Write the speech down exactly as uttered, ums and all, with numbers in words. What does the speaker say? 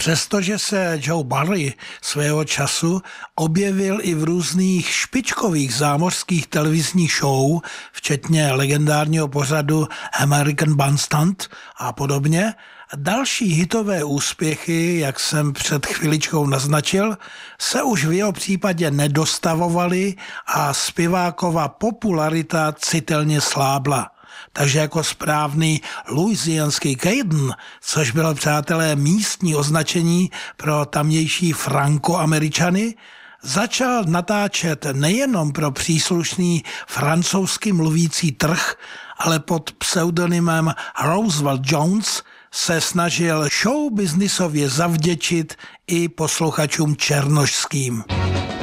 Přestože se Joe Barry svého času objevil i v různých špičkových zámořských televizních show, včetně legendárního pořadu American Bandstand a podobně, další hitové úspěchy, jak jsem před chviličkou naznačil, se už v jeho případě nedostavovaly a zpěvákova popularita citelně slábla. Takže jako správný louisianský Cajun, což bylo, přátelé, místní označení pro tamnější frankoameričany, začal natáčet nejenom pro příslušný francouzsky mluvící trh, ale pod pseudonymem Roosevelt Jones se snažil showbiznisově zavděčit i posluchačům černošským.